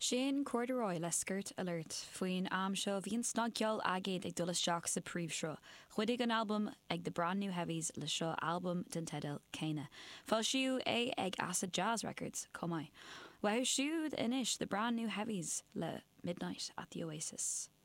Sin corduroy le skirt alert faoin am seo bhíon snaggeall agéid ag dulasteach sa príomhseo. Chuidig an album ag the Brand New Heavies le seo album den Tedal Céine. Fáil siú é ag Acid Jazz Records, comai. Wow siúd inis the Brand New Heavies le Midnight at the Oasis.